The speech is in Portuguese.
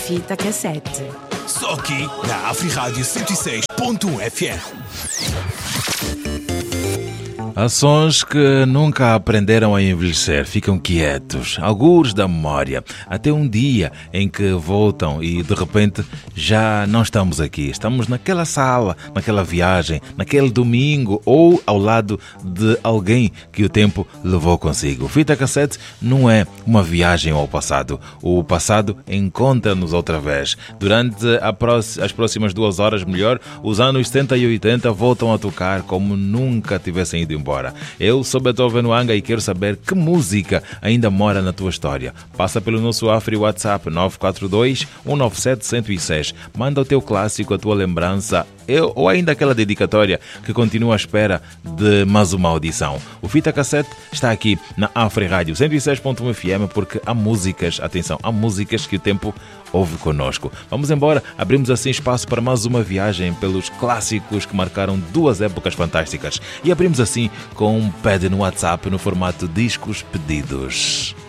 Fita cassete. Só aqui na Afrirádio 106.1 FM. Há sons que nunca aprenderam a envelhecer, ficam quietos, algures da memória, até um dia em que voltam e de repente já não estamos aqui. Estamos naquela sala, naquela viagem, naquele domingo ou ao lado de alguém que o tempo levou consigo. Fita cassete não é uma viagem ao passado. O passado encontra-nos outra vez. Durante as próximas 2 horas, os anos 70 e 80 voltam a tocar como nunca tivessem ido embora. Eu sou Beethoven Wanga e quero saber que música ainda mora na tua história. Passa pelo nosso Afri WhatsApp 942 197 106. Manda o teu clássico, a tua lembrança ou ainda aquela dedicatória que continua à espera de mais uma audição. O Fita Cassete está aqui na Afri Rádio 106.1 FM porque há músicas, atenção, há músicas que o tempo ouve connosco. Vamos embora, abrimos assim espaço para mais uma viagem pelos clássicos que marcaram 2 épocas fantásticas. E abrimos assim com um pede no WhatsApp no formato discos pedidos.